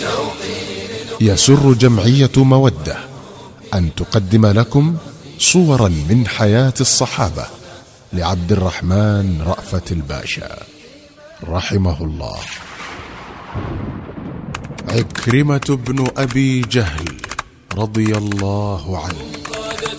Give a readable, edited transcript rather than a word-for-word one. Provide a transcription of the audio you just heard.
يسر جمعية مودة أن تقدم لكم صورا من حياة الصحابة لعبد الرحمن رأفت الباشا رحمه الله. عكرمة بن أبي جهل رضي الله عنه